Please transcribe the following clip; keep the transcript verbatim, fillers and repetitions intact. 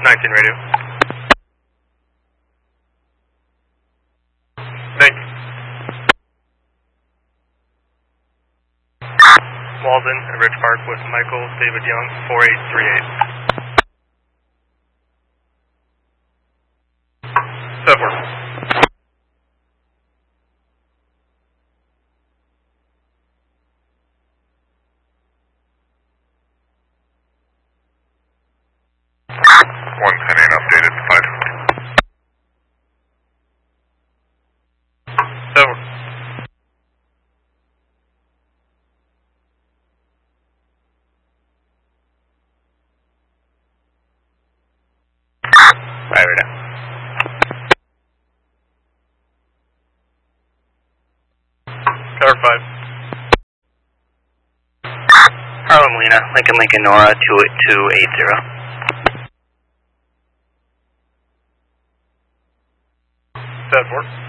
nineteen radio. Thank you. Walden at Ridge Park with Michael David Young, four eight three eight. That works. one ten eight updated, five. That works. Fire down. Tower five. Harlem Lena, Lincoln Lincoln Nora, two two eight zero. That works.